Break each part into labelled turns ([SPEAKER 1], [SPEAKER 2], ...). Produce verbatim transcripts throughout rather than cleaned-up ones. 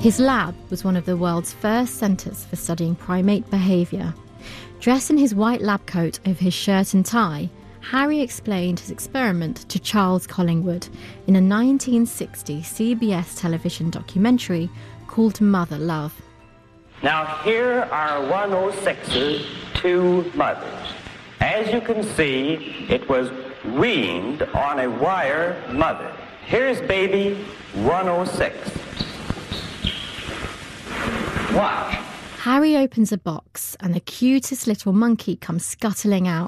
[SPEAKER 1] His lab was one of the world's first centres for studying primate behaviour. Dressed in his white lab coat over his shirt and tie, Harry explained his experiment to Charles Collingwood in a nineteen sixty C B S television documentary called Mother Love.
[SPEAKER 2] Now here are one oh six's two mothers. As you can see, it was weaned on a wire mother. Here's baby one oh six. Watch.
[SPEAKER 1] Harry opens a box and the cutest little monkey comes scuttling out.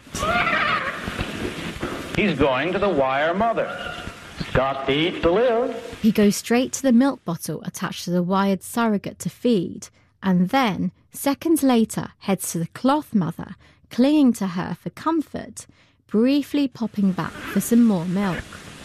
[SPEAKER 2] He's going to the wire mother. Got to eat to live.
[SPEAKER 1] He goes straight to the milk bottle attached to the wired surrogate to feed, and then, seconds later, heads to the cloth mother, clinging to her for comfort, briefly popping back for some more milk.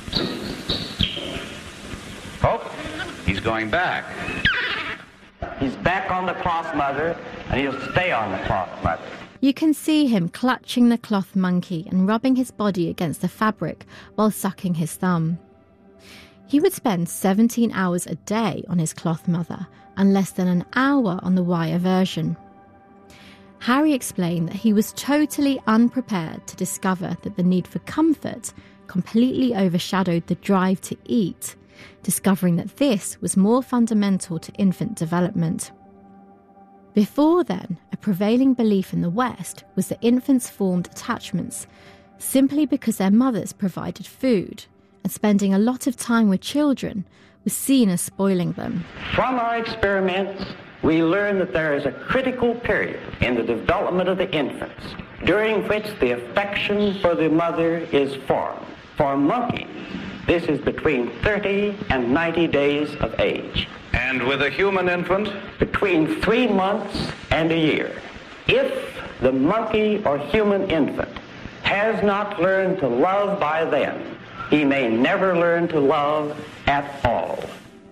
[SPEAKER 2] Oh, he's going back. He's back on the cloth mother, and he'll stay on the cloth mother.
[SPEAKER 1] You can see him clutching the cloth monkey and rubbing his body against the fabric while sucking his thumb. He would spend seventeen hours a day on his cloth mother and less than an hour on the wire version. Harry explained that he was totally unprepared to discover that the need for comfort completely overshadowed the drive to eat, discovering that this was more fundamental to infant development. Before then, a prevailing belief in the West was that infants formed attachments simply because their mothers provided food, and spending a lot of time with children was seen as spoiling them.
[SPEAKER 2] From our experiments, we learn that there is a critical period in the development of the infants during which the affection for the mother is formed. For monkeys, this is between thirty and ninety days of age.
[SPEAKER 3] And with a human infant?
[SPEAKER 2] Between three months and a year. If the monkey or human infant has not learned to love by then, he may never learn to love at all.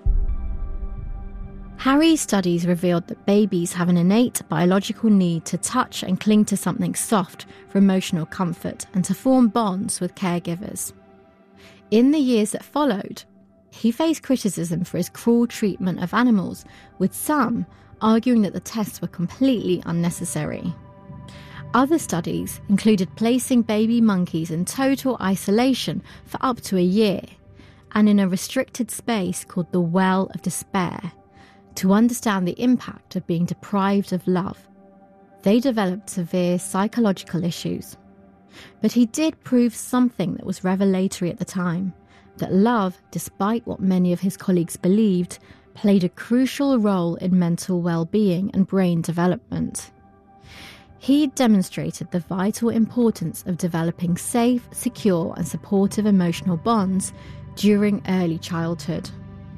[SPEAKER 1] Harry's studies revealed that babies have an innate biological need to touch and cling to something soft for emotional comfort and to form bonds with caregivers. In the years that followed, he faced criticism for his cruel treatment of animals, with some arguing that the tests were completely unnecessary. Other studies included placing baby monkeys in total isolation for up to a year and in a restricted space called the Well of Despair to understand the impact of being deprived of love. They developed severe psychological issues. But he did prove something that was revelatory at the time, that love, despite what many of his colleagues believed, played a crucial role in mental well-being and brain development. He demonstrated the vital importance of developing safe, secure and supportive emotional bonds during early childhood.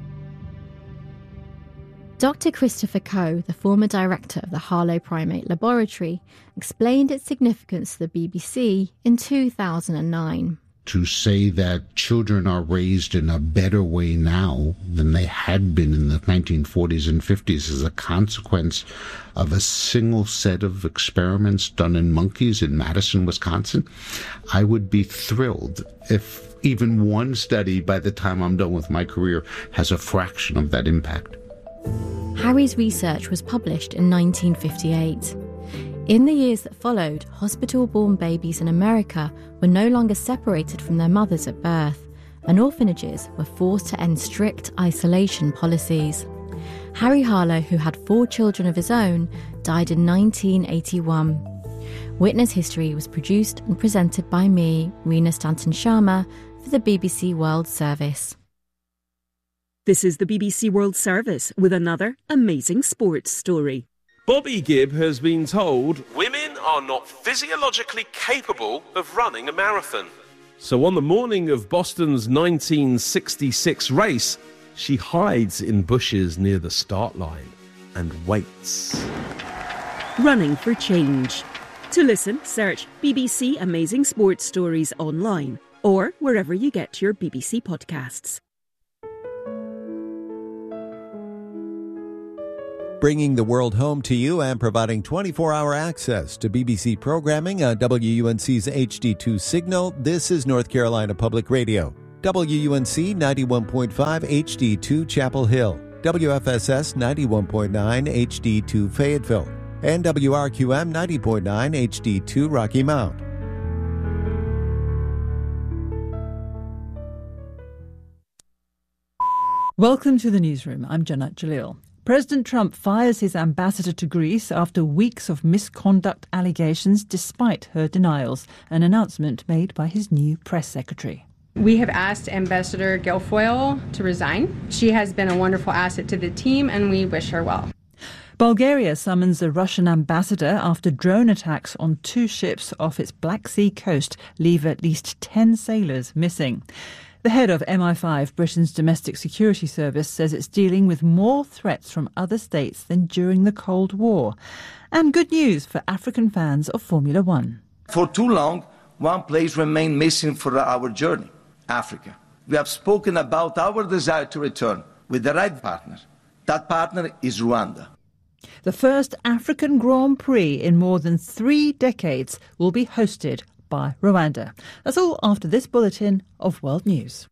[SPEAKER 1] Doctor Christopher Coe, the former director of the Harlow Primate Laboratory, explained its significance to the B B C in two thousand nine.
[SPEAKER 4] To say that children are raised in a better way now than they had been in the nineteen forties and fifties is a consequence of a single set of experiments done in monkeys in Madison, Wisconsin, I would be thrilled if even one study by the time I'm done with my career has a fraction of that impact.
[SPEAKER 1] Harry's research was published in nineteen fifty-eight. In the years that followed, hospital-born babies in America were no longer separated from their mothers at birth, and orphanages were forced to end strict isolation policies. Harry Harlow, who had four children of his own, died in nineteen eighty-one. Witness History was produced and presented by me, Reena Stanton Sharma, for the B B C World Service.
[SPEAKER 5] This is the B B C World Service with another amazing sports story.
[SPEAKER 6] Bobby Gibb has been told women are not physiologically capable of running a marathon. So on the morning of Boston's nineteen sixty-six race, she hides in bushes near the start line and waits.
[SPEAKER 5] Running for change. To listen, search B B C Amazing Sports Stories online or wherever you get your B B C podcasts.
[SPEAKER 7] Bringing the world home to you and providing twenty-four hour access to B B C programming on W U N C's H D two signal, this is North Carolina Public Radio. W U N C ninety-one point five H D two Chapel Hill. W F S S ninety-one point nine H D two Fayetteville, and W R Q M ninety point nine H D two Rocky Mount.
[SPEAKER 8] Welcome to the newsroom. I'm Janat Jalil. President Trump fires his ambassador to Greece after weeks of misconduct allegations despite her denials, an announcement made by his new press secretary.
[SPEAKER 9] We have asked Ambassador Guilfoyle to resign. She has been a wonderful asset to the team and we wish her well.
[SPEAKER 8] Bulgaria summons a Russian ambassador after drone attacks on two ships off its Black Sea coast leave at least ten sailors missing. The head of M I five, Britain's domestic security service, says it's dealing with more threats from other states than during the Cold War. And good news for African fans of Formula One.
[SPEAKER 10] For too long, one place remained missing for our journey, Africa. We have spoken about our desire to return with the right partner. That partner is Rwanda.
[SPEAKER 8] The first African Grand Prix in more than three decades will be hosted by Rwanda. That's all after this bulletin of World News.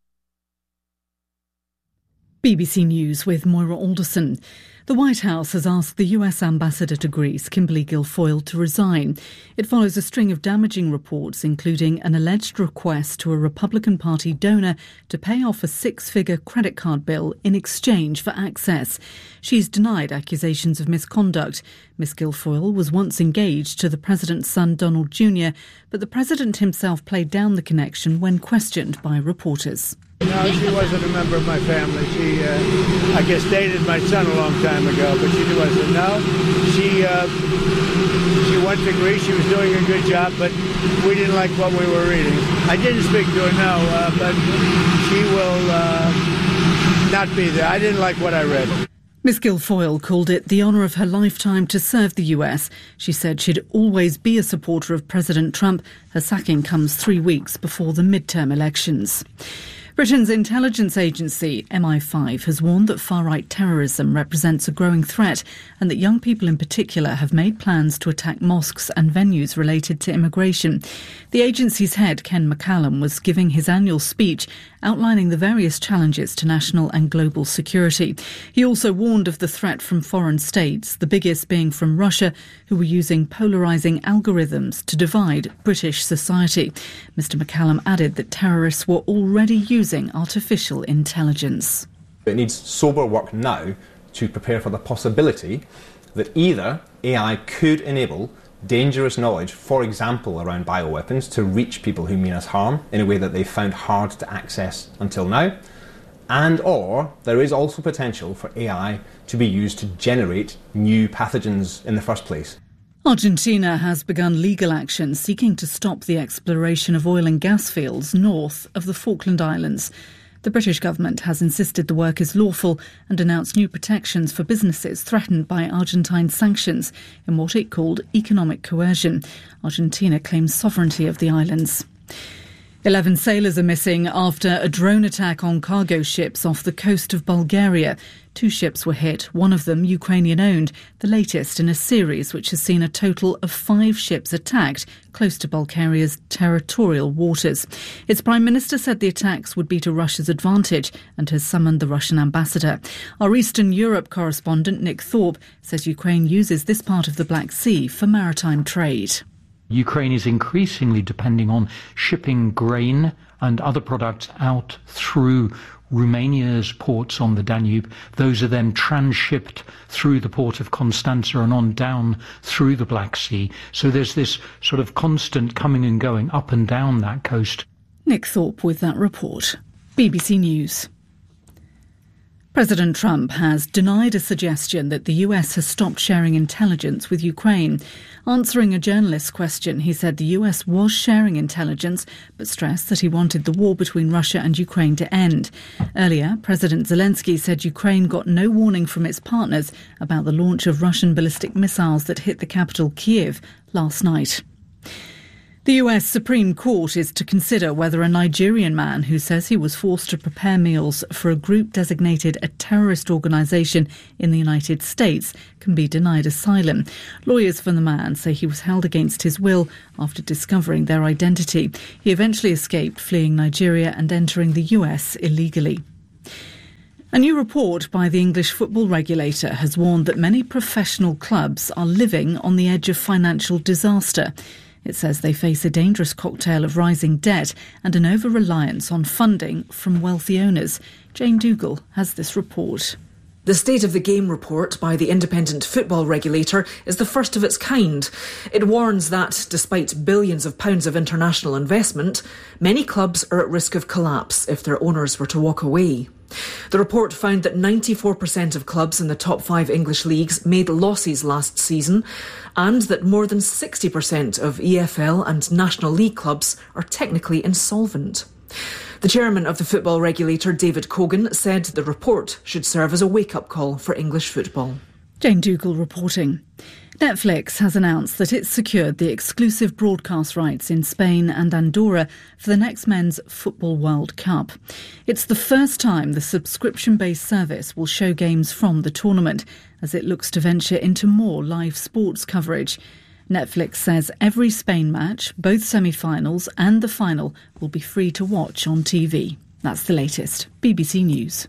[SPEAKER 11] B B C News with Moira Alderson. The White House has asked the U S ambassador to Greece, Kimberly Guilfoyle, to resign. It follows a string of damaging reports, including an alleged request to a Republican Party donor to pay off a six-figure credit card bill in exchange for access. She's denied accusations of misconduct. Miss Guilfoyle was once engaged to the president's son, Donald Junior, but the president himself played down the connection when questioned by reporters.
[SPEAKER 12] No, she wasn't a member of my family. She, uh, I guess, dated my son a long time ago, but she wasn't. No, she, uh, she went to Greece. She was doing a good job, but we didn't like what we were reading. I didn't speak to her, no, uh, but she will uh, not be there. I didn't like what I read.
[SPEAKER 11] Miss Guilfoyle called it the honour of her lifetime to serve the U S. She said she'd always be a supporter of President Trump. Her sacking comes three weeks before the midterm elections. Britain's intelligence agency, M I five, has warned that far-right terrorism represents a growing threat and that young people in particular have made plans to attack mosques and venues related to immigration. The agency's head, Ken McCallum, was giving his annual speech outlining the various challenges to national and global security. He also warned of the threat from foreign states, the biggest being from Russia, who were using polarising algorithms to divide British society. Mister McCallum added that terrorists were already using artificial intelligence.
[SPEAKER 13] It needs sober work now to prepare for the possibility that either A I could enable dangerous knowledge, for example around bioweapons, to reach people who mean us harm in a way that they've found hard to access until now, and or there is also potential for A I to be used to generate new pathogens in the first place.
[SPEAKER 11] Argentina has begun legal action seeking to stop the exploration of oil and gas fields north of the Falkland Islands. The British government has insisted the work is lawful and announced new protections for businesses threatened by Argentine sanctions in what it called economic coercion. Argentina claims sovereignty of the islands. Eleven sailors are missing after a drone attack on cargo ships off the coast of Bulgaria. Two ships were hit, one of them Ukrainian-owned, the latest in a series which has seen a total of five ships attacked close to Bulgaria's territorial waters. Its Prime Minister said the attacks would be to Russia's advantage and has summoned the Russian ambassador. Our Eastern Europe correspondent Nick Thorpe says Ukraine uses this part of the Black Sea for maritime trade.
[SPEAKER 14] Ukraine is increasingly depending on shipping grain and other products out through Romania's ports on the Danube. Those are then transshipped through the port of Constanța and on down through the Black Sea. So there's this sort of constant coming and going up and down that coast.
[SPEAKER 11] Nick Thorpe with that report. B B C News. President Trump has denied a suggestion that the U S has stopped sharing intelligence with Ukraine. Answering a journalist's question, he said the U S was sharing intelligence, but stressed that he wanted the war between Russia and Ukraine to end. Earlier, President Zelensky said Ukraine got no warning from its partners about the launch of Russian ballistic missiles that hit the capital, Kyiv, last night. The U S Supreme Court is to consider whether a Nigerian man who says he was forced to prepare meals for a group designated a terrorist organisation in the United States can be denied asylum. Lawyers for the man say he was held against his will after discovering their identity. He eventually escaped, fleeing Nigeria and entering the U S illegally. A new report by the English football regulator has warned that many professional clubs are living on the edge of financial disaster. It says they face a dangerous cocktail of rising debt and an over-reliance on funding from wealthy owners. Jane Dougal has this report.
[SPEAKER 15] The State of the Game report by the independent football regulator is the first of its kind. It warns that, despite billions of pounds of international investment, many clubs are at risk of collapse if their owners were to walk away. The report found that ninety-four percent of clubs in the top five English leagues made losses last season, and that more than sixty percent of E F L and National League clubs are technically insolvent. The chairman of the football regulator, David Cogan, said the report should serve as a wake-up call for English football.
[SPEAKER 11] Jane Dougal reporting. Netflix has announced that it's secured the exclusive broadcast rights in Spain and Andorra for the next Men's Football World Cup. It's the first time the subscription-based service will show games from the tournament, as it looks to venture into more live sports coverage. Netflix says every Spain match, both semi-finals and the final, will be free to watch on T V. That's the latest. B B C News.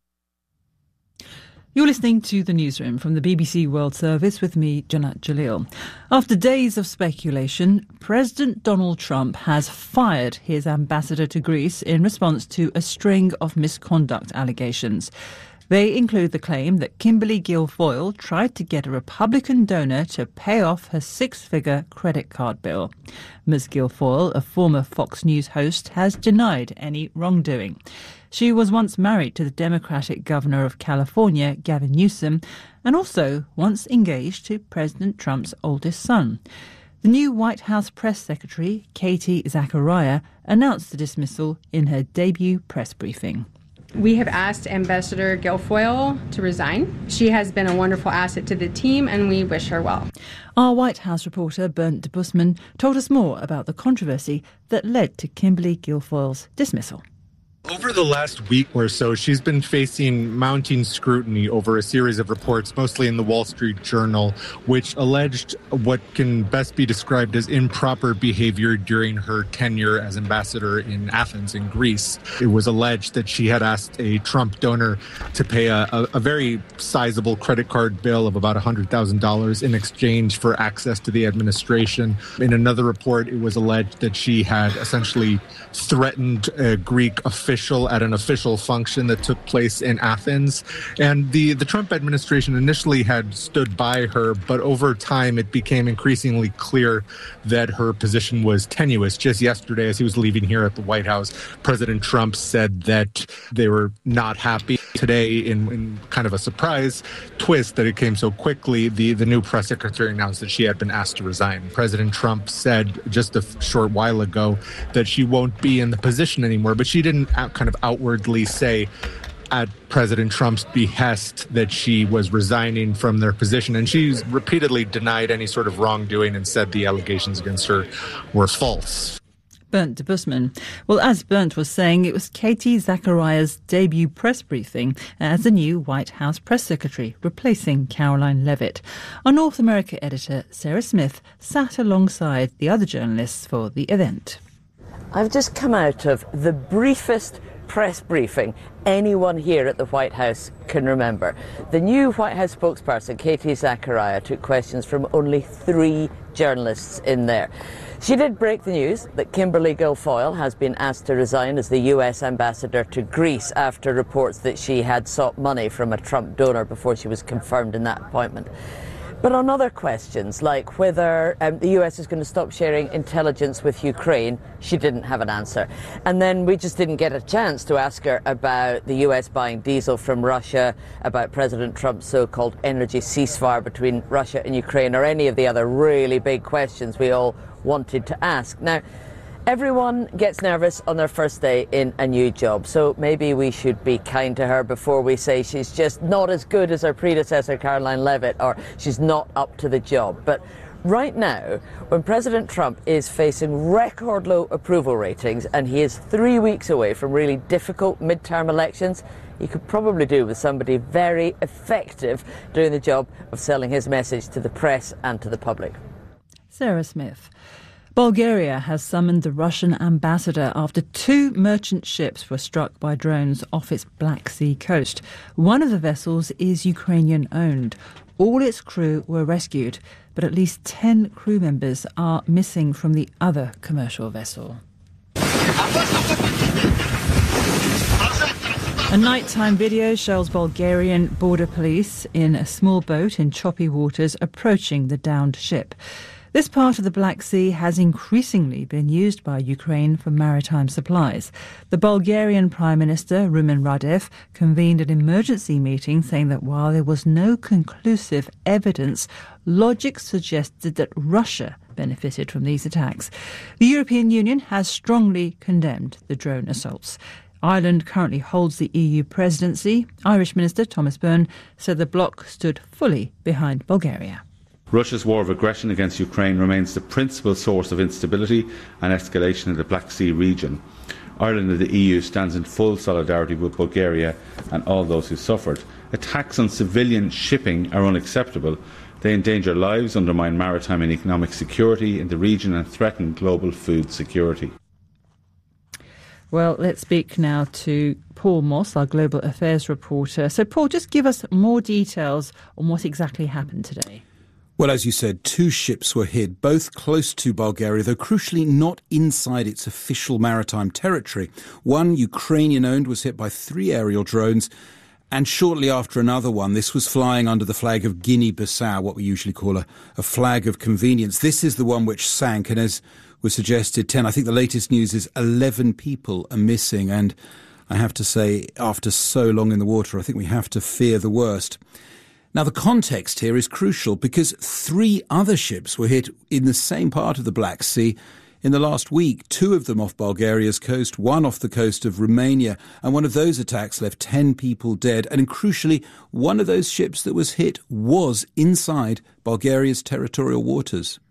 [SPEAKER 8] You're listening to The Newsroom from the B B C World Service with me, Janat Jalil. After days of speculation, President Donald Trump has fired his ambassador to Greece in response to a string of misconduct allegations. They include the claim that Kimberly Guilfoyle tried to get a Republican donor to pay off her six-figure credit card bill. Miz Guilfoyle, a former Fox News host, has denied any wrongdoing. She was once married to the Democratic governor of California, Gavin Newsom, and also once engaged to President Trump's oldest son. The new White House press secretary, Katie Zachariah, announced the dismissal in her debut press briefing.
[SPEAKER 9] We have asked Ambassador Guilfoyle to resign. She has been a wonderful asset to the team, and we wish her well.
[SPEAKER 8] Our White House reporter, Bernd Busman, told us more about the controversy that led to Kimberly Guilfoyle's dismissal.
[SPEAKER 16] Over the last week or so, she's been facing mounting scrutiny over a series of reports, mostly in the Wall Street Journal, which alleged what can best be described as improper behavior during her tenure as ambassador in Athens, in Greece. It was alleged that she had asked a Trump donor to pay a, a, a very sizable credit card bill of about one hundred thousand dollars in exchange for access to the administration. In another report, it was alleged that she had essentially threatened a Greek official at an official function that took place in Athens. And the, the Trump administration initially had stood by her, but over time it became increasingly clear that her position was tenuous. Just yesterday, as he was leaving here at the White House, President Trump said that they were not happy. Today, in, in kind of a surprise twist that it came so quickly, the, the new press secretary announced that she had been asked to resign. President Trump said just a short while ago that she won't be in the position anymore, but she didn't out, kind of outwardly say at President Trump's behest that she was resigning from their position. And she's repeatedly denied any sort of wrongdoing and said the allegations against her were false.
[SPEAKER 8] Bernd Busman. Well, as Bernd was saying, it was Katie Zachariah's debut press briefing as the new White House press secretary, replacing Caroline Levitt. Our North America editor, Sarah Smith, sat alongside the other journalists for the event.
[SPEAKER 17] I've just come out of the briefest press briefing anyone here at the White House can remember. The new White House spokesperson, Katie Zachariah, took questions from only three journalists in there. She did break the news that Kimberly Guilfoyle has been asked to resign as the U S ambassador to Greece after reports that she had sought money from a Trump donor before she was confirmed in that appointment. But on other questions, like whether um, the U S is going to stop sharing intelligence with Ukraine, she didn't have an answer. And then we just didn't get a chance to ask her about the U S buying diesel from Russia, about President Trump's so-called energy ceasefire between Russia and Ukraine, or any of the other really big questions we all wanted to ask. Now, everyone gets nervous on their first day in a new job, so maybe we should be kind to her before we say she's just not as good as her predecessor, Caroline Levitt, or she's not up to the job. But right now, when President Trump is facing record low approval ratings and he is three weeks away from really difficult midterm elections, he could probably do with somebody very effective doing the job of selling his message to the press and to the public.
[SPEAKER 8] Sarah Smith. Bulgaria has summoned the Russian ambassador after two merchant ships were struck by drones off its Black Sea coast. One of the vessels is Ukrainian-owned. All its crew were rescued, but at least ten crew members are missing from the other commercial vessel. A nighttime video shows Bulgarian border police in a small boat in choppy waters approaching the downed ship. This part of the Black Sea has increasingly been used by Ukraine for maritime supplies. The Bulgarian Prime Minister, Rumen Radev, convened an emergency meeting saying that while there was no conclusive evidence, logic suggested that Russia benefited from these attacks. The European Union has strongly condemned the drone assaults. Ireland currently holds the E U presidency. Irish Minister Thomas Byrne said the bloc stood fully behind Bulgaria.
[SPEAKER 18] Russia's war of aggression against Ukraine remains the principal source of instability and escalation in the Black Sea region. Ireland and the E U stands in full solidarity with Bulgaria and all those who suffered. Attacks on civilian shipping are unacceptable. They endanger lives, undermine maritime and economic security in the region and threaten global food security.
[SPEAKER 8] Well, let's speak now to Paul Moss, our Global Affairs reporter. So, Paul, just give us more details on what exactly happened today.
[SPEAKER 19] Well, as you said, two ships were hit, both close to Bulgaria, though crucially not inside its official maritime territory. One, Ukrainian-owned, was hit by three aerial drones, and shortly after another one, this was flying under the flag of Guinea-Bissau, what we usually call a, a flag of convenience. This is the one which sank, and as was suggested, ten, I think the latest news is eleven people are missing, and I have to say, after so long in the water, I think we have to fear the worst. Now, the context here is crucial because three other ships were hit in the same part of the Black Sea in the last week, two of them off Bulgaria's coast, one off the coast of Romania, and one of those attacks left ten people dead. And crucially, one of those ships that was hit was inside Bulgaria's territorial waters.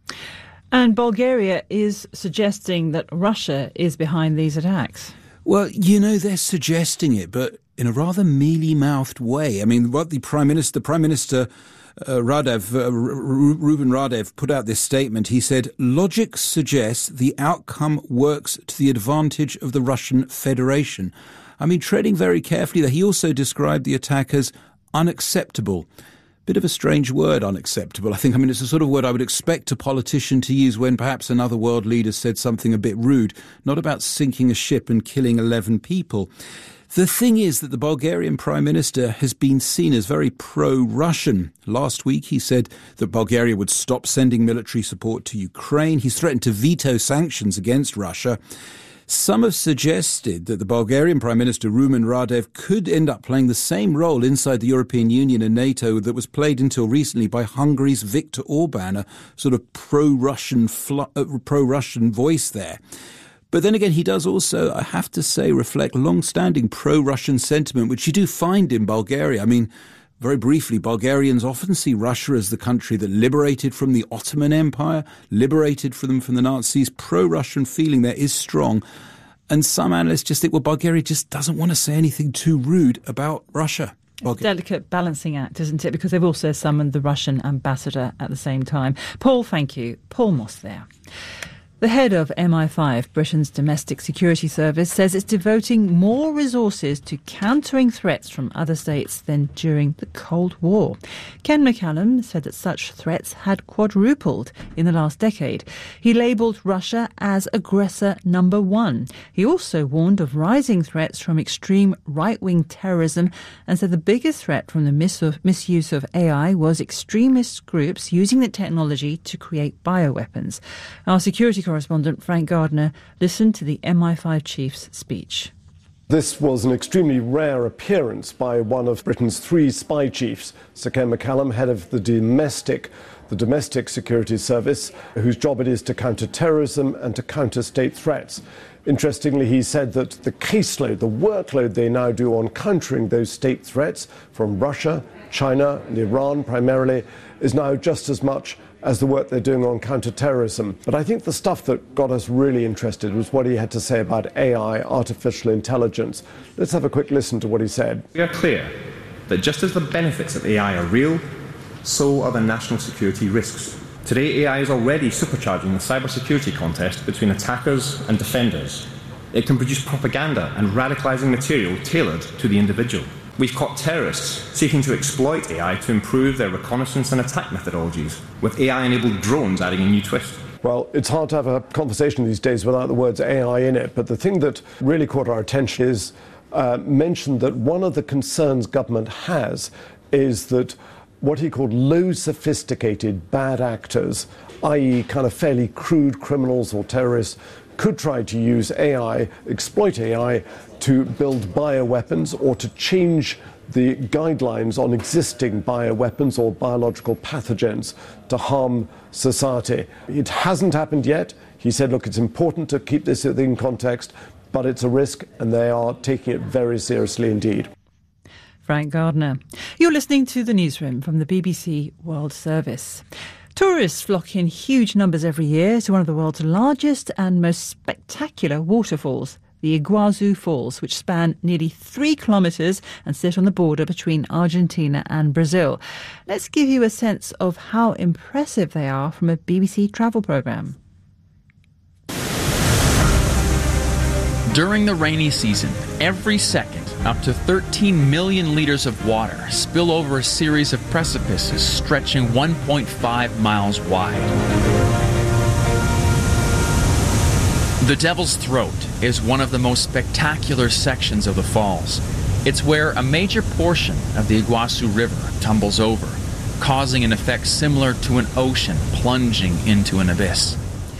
[SPEAKER 8] And Bulgaria is suggesting that Russia is behind these attacks.
[SPEAKER 19] Well, you know, they're suggesting it, but in a rather mealy-mouthed way. I mean, what the Prime Minister, the Prime Minister uh, Radev, uh, Rumen Radev, put out this statement. He said, logic suggests the outcome works to the advantage of the Russian Federation. I mean, treading very carefully there. He also described the attack as unacceptable. Bit of a strange word, unacceptable. I think, I mean, it's the sort of word I would expect a politician to use when perhaps another world leader said something a bit rude, not about sinking a ship and killing eleven people. The thing is that the Bulgarian Prime Minister has been seen as very pro-Russian. Last week he said that Bulgaria would stop sending military support to Ukraine. He's threatened to veto sanctions against Russia. Some have suggested that the Bulgarian Prime Minister Rumen Radev could end up playing the same role inside the European Union and NATO that was played until recently by Hungary's Viktor Orban, a sort of pro-Russian, fl- uh, pro-Russian voice there. But then again, he does also, I have to say, reflect long-standing pro-Russian sentiment, which you do find in Bulgaria. I mean, very briefly, Bulgarians often see Russia as the country that liberated from the Ottoman Empire, liberated from them from the Nazis. Pro-Russian feeling there is strong. And some analysts just think, well, Bulgaria just doesn't want to say anything too rude about Russia.
[SPEAKER 8] It's a delicate balancing act, isn't it? Because they've also summoned the Russian ambassador at the same time. Paul, thank you. Paul Moss there. The head of M I five, Britain's domestic security service, says it's devoting more resources to countering threats from other states than during the Cold War. Ken McCallum said that such threats had quadrupled in the last decade. He labelled Russia as aggressor number one. He also warned of rising threats from extreme right-wing terrorism and said the biggest threat from the mis- of, misuse of A I was extremist groups using the technology to create bioweapons. Our security correspondent Frank Gardner listened to the M I five chief's speech.
[SPEAKER 20] This was an extremely rare appearance by one of Britain's three spy chiefs, Sir Ken McCallum, head of the domestic, the domestic security service, whose job it is to counter terrorism and to counter state threats. Interestingly, he said that the caseload, the workload they now do on countering those state threats from Russia, China and Iran primarily, is now just as much as the work they're doing on counter-terrorism. But I think the stuff that got us really interested was what he had to say about A I, artificial intelligence. Let's have a quick listen to what he said.
[SPEAKER 13] We are clear that just as the benefits of A I are real, so are the national security risks. Today, A I is already supercharging the cybersecurity contest between attackers and defenders. It can produce propaganda and radicalising material tailored to the individual. We've caught terrorists seeking to exploit A I to improve their reconnaissance and attack methodologies, with A I-enabled drones adding a new twist.
[SPEAKER 20] Well, it's hard to have a conversation these days without the words A I in it, but the thing that really caught our attention is uh, mentioned that one of the concerns government has is that what he called low sophisticated bad actors, that is kind of fairly crude criminals or terrorists, could try to use A I, exploit A I to build bioweapons or to change the guidelines on existing bioweapons or biological pathogens to harm society. It hasn't happened yet. He said, look, it's important to keep this in context, but it's a risk, and they are taking it very seriously indeed.
[SPEAKER 8] Frank Gardner. You're listening to The Newsroom from the B B C World Service. Tourists flock in huge numbers every year to one of the world's largest and most spectacular waterfalls, the Iguazu Falls, which span nearly three kilometres and sit on the border between Argentina and Brazil. Let's give you a sense of how impressive they are from a B B C travel programme.
[SPEAKER 21] During the rainy season, every second, up to thirteen million litres of water spill over a series of precipices stretching one point five miles wide. The Devil's Throat is one of the most spectacular sections of the falls. It's where a major portion of the Iguazu River tumbles over, causing an effect similar to an ocean plunging into an abyss.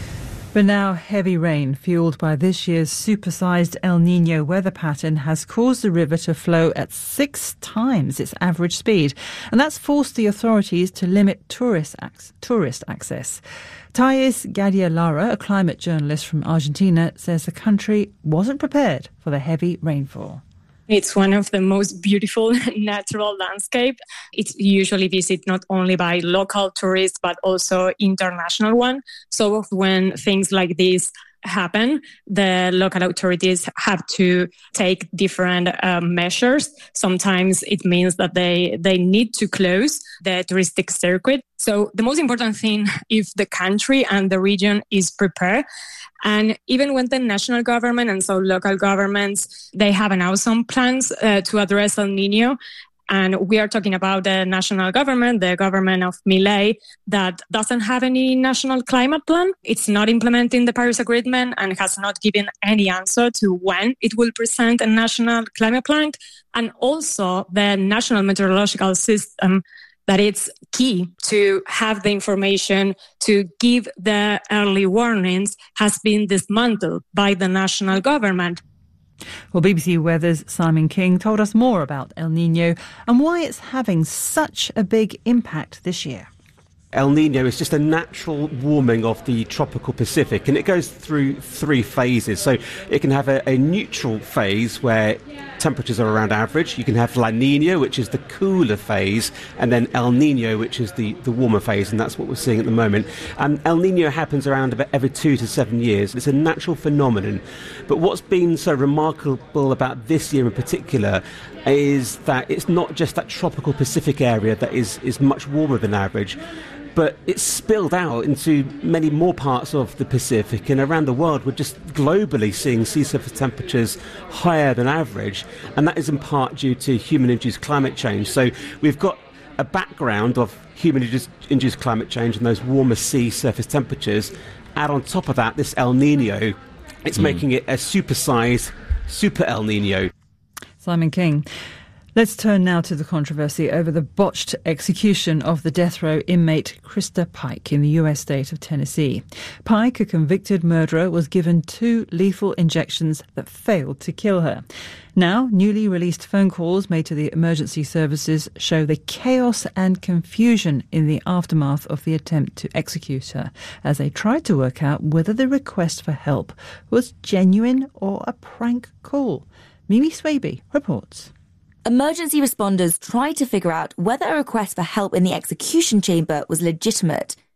[SPEAKER 8] But now heavy rain, fuelled by this year's supersized El Niño weather pattern, has caused the river to flow at six times its average speed. And that's forced the authorities to limit tourist, ac- tourist access. Thais Gadia Lara, a climate journalist from Argentina, says the country wasn't prepared for the heavy rainfall.
[SPEAKER 22] It's one of the most beautiful natural landscape. It's usually visited not only by local tourists, but also international one. So when things like this happen, the local authorities have to take different uh, measures. Sometimes it means that they, they need to close the touristic circuit. So the most important thing, if the country and the region is prepared, and even when the national government and so local governments, they have announced some plans uh, to address El Niño. And we are talking about the national government, the government of Milei, that doesn't have any national climate plan. It's not implementing the Paris Agreement and has not given any answer to when it will present a national climate plan. And also the National Meteorological System, that it's key to have the information to give the early warnings, has been dismantled by the national government.
[SPEAKER 8] Well, B B C Weather's Simon King told us more about El Niño and why it's having such a big impact this year.
[SPEAKER 23] El Niño is just a natural warming of the tropical Pacific, and it goes through three phases. So it can have a, a neutral phase where temperatures are around average. You can have La Niña, which is the cooler phase, and then El Niño, which is the, the warmer phase, and that's what we're seeing at the moment. And El Niño happens around about every two to seven years. It's a natural phenomenon. But what's been so remarkable about this year in particular is that it's not just that tropical Pacific area that is, is much warmer than average, but it's spilled out into many more parts of the Pacific, and around the world we're just globally seeing sea surface temperatures higher than average, and that is in part due to human-induced climate change. So we've got a background of human-induced climate change and those warmer sea surface temperatures. Add on top of that this El Niño, it's mm. making it a super-sized super El Niño.
[SPEAKER 8] Simon King. Let's turn now to the controversy over the botched execution of the death row inmate Krista Pike in the U S state of Tennessee. Pike, a convicted murderer, was given two lethal injections that failed to kill her. Now, newly released phone calls made to the emergency services show the chaos and confusion in the aftermath of the attempt to execute her, as they tried to work out whether the request for help was genuine or a prank call. Mimi Swaby reports.
[SPEAKER 24] Emergency responders tried to figure out whether a request for help in the execution chamber was legitimate.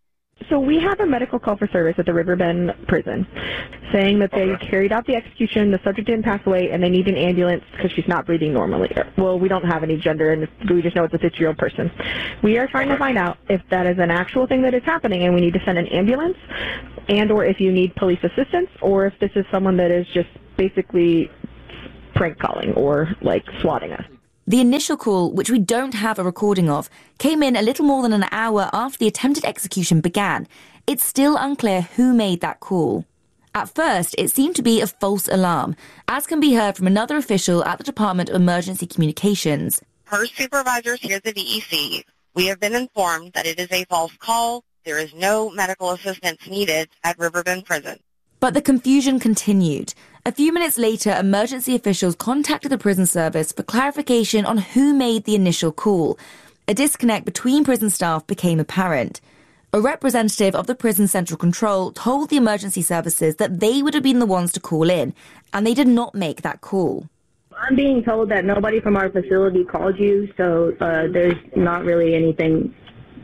[SPEAKER 2] So we have a medical call for service at the Riverbend prison saying that they carried out the execution, the subject didn't pass away, and they need an ambulance because she's not breathing normally. Well, we don't have any gender, and we just know it's a fifty-year-old person. We are trying to find out if that is an actual thing that is happening and we need to send an ambulance, and or if you need police assistance, or if this is someone that is just basically prank calling or like swatting us.
[SPEAKER 3] The initial call, which we don't have a recording of, came in a little more than an hour after the attempted execution began. It's still unclear who made that call. At first, it seemed to be a false alarm, as can be heard from another official at the Department of Emergency Communications.
[SPEAKER 4] Per supervisors here at the D E C, we have been informed that it is a false call. There is no medical assistance needed at Riverbend Prison.
[SPEAKER 3] But the confusion continued. A few minutes later, emergency officials contacted the prison service for clarification on who made the initial call. A disconnect between prison staff became apparent. A representative of the prison central control told the emergency services that they would have been the ones to call in, and they did not make that call.
[SPEAKER 24] I'm being told that nobody from our facility called you, so uh, there's not really anything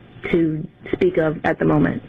[SPEAKER 24] to speak of at the moment.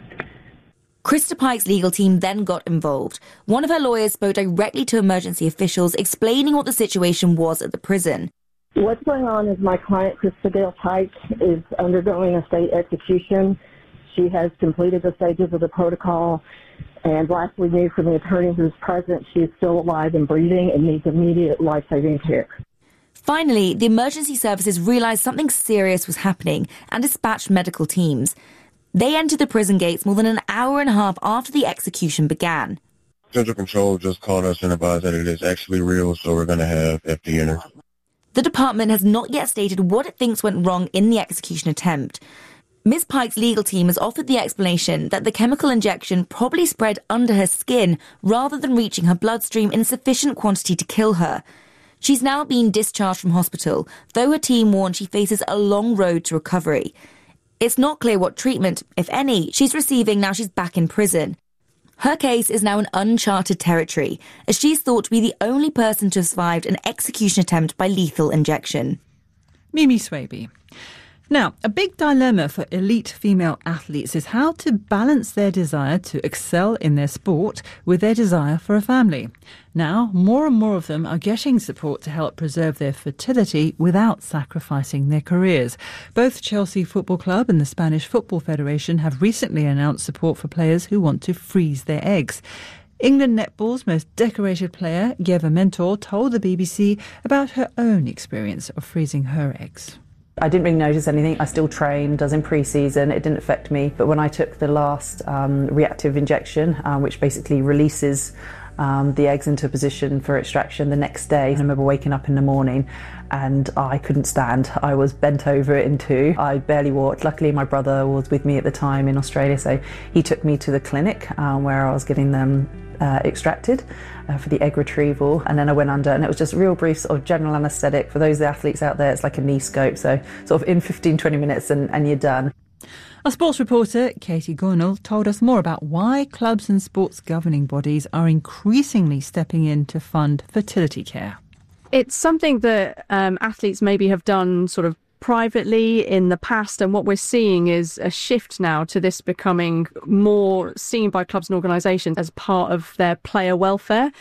[SPEAKER 3] Krista Pike's legal team then got involved. One of her lawyers spoke directly to emergency officials, explaining what the situation was at the prison.
[SPEAKER 24] What's going on is my client, Krista Dale Pike, is undergoing a state execution. She has completed the stages of the protocol, and last we knew from the attorney who's present, she is still alive and breathing and needs immediate life-saving care.
[SPEAKER 3] Finally, the emergency services realised something serious was happening and dispatched medical teams. They entered the prison gates more than an hour and a half after the execution began.
[SPEAKER 25] Central Control just called us and advised that it is actually real, so we're going to have F D enter.
[SPEAKER 3] The department has not yet stated what it thinks went wrong in the execution attempt. Miz Pike's legal team has offered the explanation that the chemical injection probably spread under her skin rather than reaching her bloodstream in sufficient quantity to kill her. She's now been discharged from hospital, though her team warned she faces a long road to recovery. It's not clear what treatment, if any, she's receiving now she's back in prison. Her case is now in uncharted territory, as she's thought to be the only person to have survived an execution attempt by lethal injection.
[SPEAKER 8] Mimi Swaby. Now, a big dilemma for elite female athletes is how to balance their desire to excel in their sport with their desire for a family. Now, more and more of them are getting support to help preserve their fertility without sacrificing their careers. Both Chelsea Football Club and the Spanish Football Federation have recently announced support for players who want to freeze their eggs. England netball's most decorated player, Yeva Mentor, told the B B C about her own experience of freezing her eggs.
[SPEAKER 26] I didn't really notice anything. I still trained, as in pre-season. It didn't affect me. But when I took the last um, reactive injection, uh, which basically releases um, the eggs into a position for extraction the next day, I remember waking up in the morning and I couldn't stand. I was bent over in two. I barely walked. Luckily, my brother was with me at the time in Australia, so he took me to the clinic um, where I was getting them Uh, extracted uh, for the egg retrieval, and then I went under, and it was just real brief sort of general anaesthetic. For those athletes out there, it's like a knee scope, so sort of in fifteen to twenty minutes and, and you're done.
[SPEAKER 8] Our sports reporter, Katie Gornall, told us more about why clubs and sports governing bodies are increasingly stepping in to fund fertility care.
[SPEAKER 27] It's something that um, athletes maybe have done sort of privately in the past, and what we're seeing is a shift now to this becoming more seen by clubs and organisations as part of their player welfare.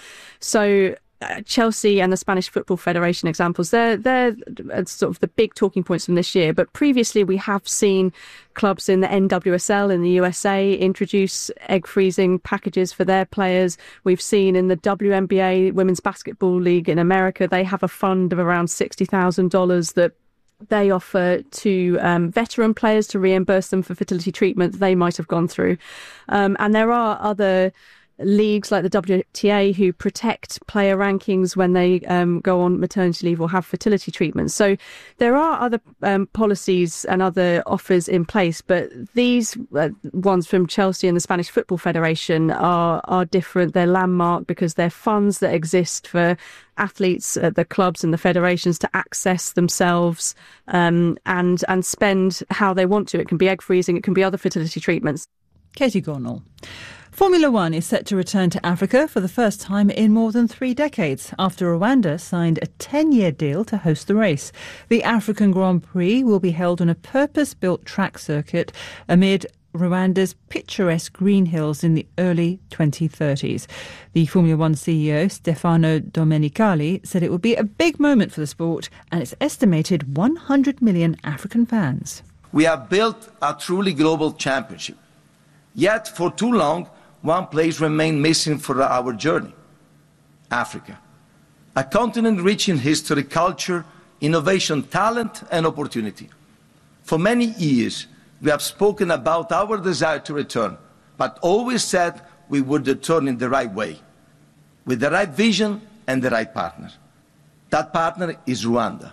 [SPEAKER 27] So uh, Chelsea and the Spanish Football Federation examples, they're, they're uh, sort of the big talking points from this year. But previously we have seen clubs in the N W S L in the U S A introduce egg freezing packages for their players. We've seen in the W N B A, Women's Basketball League in America, they have a fund of around sixty thousand dollars that they offer to um, veteran players to reimburse them for fertility treatment they might have gone through. Um, and there are other leagues like the W T A who protect player rankings when they um, go on maternity leave or have fertility treatments. So there are other um, policies and other offers in place, but these uh, ones from Chelsea and the Spanish Football Federation are, are different. They're landmark because they're funds that exist for athletes at the clubs and the federations to access themselves um, and, and spend how they want to. It can be egg freezing, it can be other fertility treatments.
[SPEAKER 8] Katie Gornall. Formula One is set to return to Africa for the first time in more than three decades after Rwanda signed a ten-year deal to host the race. The African Grand Prix will be held on a purpose-built track circuit amid Rwanda's picturesque green hills in the early twenty thirties. The Formula One C E O, Stefano Domenicali, said it would be a big moment for the sport and its estimated one hundred million African fans.
[SPEAKER 1] We have built a truly global championship. Yet, for too long, one place remained missing for our journey: Africa. A continent rich in history, culture, innovation, talent, and opportunity. For many years, we have spoken about our desire to return, but always said we would return in the right way, with the right vision and the right partner. That partner is Rwanda.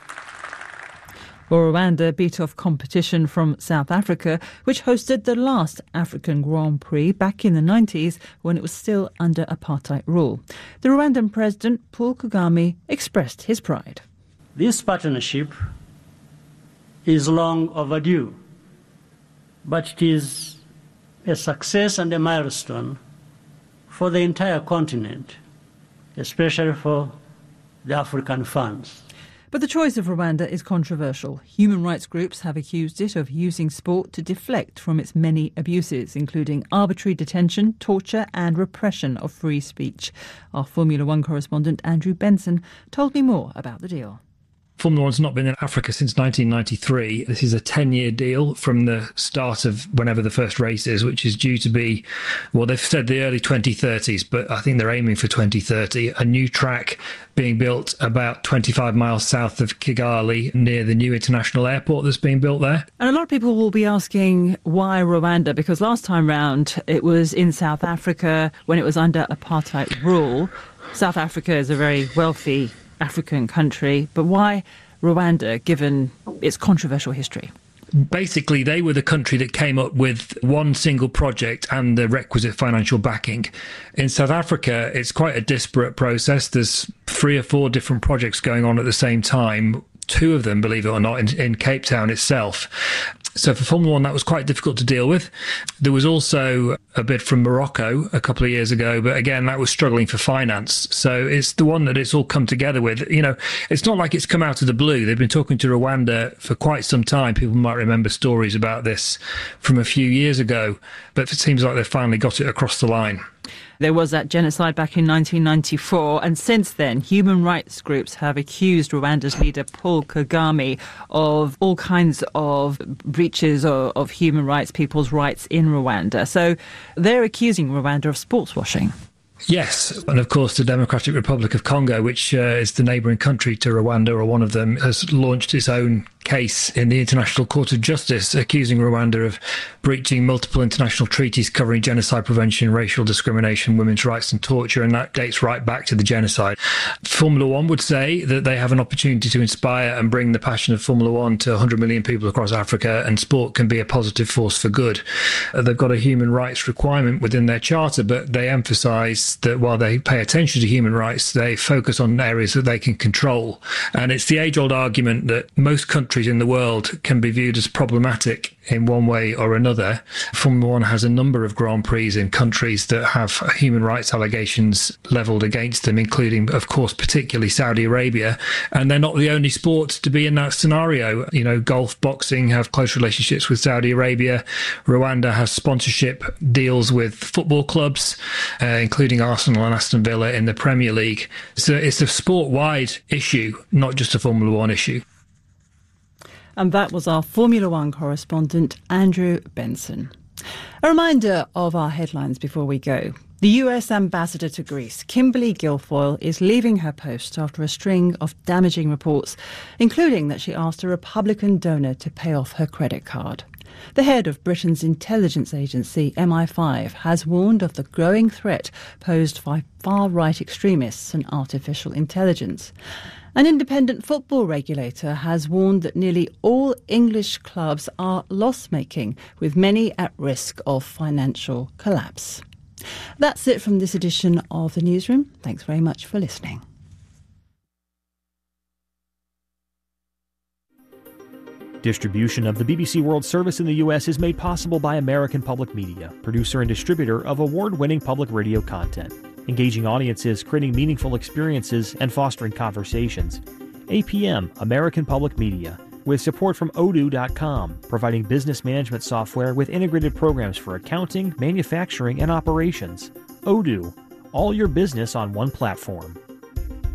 [SPEAKER 8] Well, Rwanda beat off competition from South Africa, which hosted the last African Grand Prix back in the nineties when it was still under apartheid rule. The Rwandan president, Paul Kagame, expressed his pride.
[SPEAKER 5] This partnership is long overdue, but it is a success and a milestone for the entire continent, especially for the African fans.
[SPEAKER 8] But the choice of Rwanda is controversial. Human rights groups have accused it of using sport to deflect from its many abuses, including arbitrary detention, torture and repression of free speech. Our Formula One correspondent Andrew Benson told me more about the deal.
[SPEAKER 6] Formula One's not been in Africa since nineteen ninety-three. This is a ten-year deal from the start of whenever the first race is, which is due to be, well, they've said the early twenty thirties, but I think they're aiming for twenty thirty. A new track being built about twenty-five miles south of Kigali, near the new international airport that's being built there.
[SPEAKER 8] And a lot of people will be asking why Rwanda, because last time round it was in South Africa when it was under apartheid rule. South Africa is a very wealthy African country, but why Rwanda, given its controversial history?
[SPEAKER 6] Basically, they were the country that came up with one single project and the requisite financial backing. In South Africa, it's quite a disparate process. There's three or four different projects going on at the same time, two of them, believe it or not, in, in Cape Town itself. So for Formula One, that was quite difficult to deal with. There was also a bid from Morocco a couple of years ago, but again, that was struggling for finance. So it's the one that it's all come together with. You know, it's not like it's come out of the blue. They've been talking to Rwanda for quite some time. People might remember stories about this from a few years ago, but it seems like they've finally got it across the line.
[SPEAKER 8] There was that genocide back in nineteen ninety-four, and since then, human rights groups have accused Rwanda's leader, Paul Kagame, of all kinds of breaches of, of human rights, people's rights in Rwanda. So they're accusing Rwanda of sports washing.
[SPEAKER 6] Yes, and of course the Democratic Republic of Congo, which uh, is the neighbouring country to Rwanda, or one of them, has launched its own case in the International Court of Justice, accusing Rwanda of breaching multiple international treaties covering genocide prevention, racial discrimination, women's rights and torture, and that dates right back to the genocide. Formula One would say that they have an opportunity to inspire and bring the passion of Formula One to one hundred million people across Africa, and sport can be a positive force for good. Uh, they've got a human rights requirement within their charter, but they emphasise that while they pay attention to human rights, they focus on areas that they can control. And it's the age-old argument that most countries in the world can be viewed as problematic in one way or another. Formula One has a number of Grand Prix in countries that have human rights allegations levelled against them, including, of course, particularly Saudi Arabia. And they're not the only sport to be in that scenario. You know, golf, boxing have close relationships with Saudi Arabia. Rwanda has sponsorship deals with football clubs, uh, including Arsenal and Aston Villa in the Premier League. So it's a sport-wide issue, not just a Formula One issue.
[SPEAKER 8] And that was our Formula One correspondent, Andrew Benson. A reminder of our headlines before we go. The U S ambassador to Greece, Kimberly Guilfoyle, is leaving her post after a string of damaging reports, including that she asked a Republican donor to pay off her credit card. The head of Britain's intelligence agency, M I five, has warned of the growing threat posed by far-right extremists and artificial intelligence. An independent football regulator has warned that nearly all English clubs are loss-making, with many at risk of financial collapse. That's it from this edition of The Newsroom. Thanks very much for listening.
[SPEAKER 7] Distribution of the B B C World Service in the U S is made possible by American Public Media, producer and distributor of award-winning public radio content, engaging audiences, creating meaningful experiences, and fostering conversations. A P M, American Public Media, with support from odoo dot com, providing business management software with integrated programs for accounting, manufacturing, and operations. Odoo, all your business on one platform.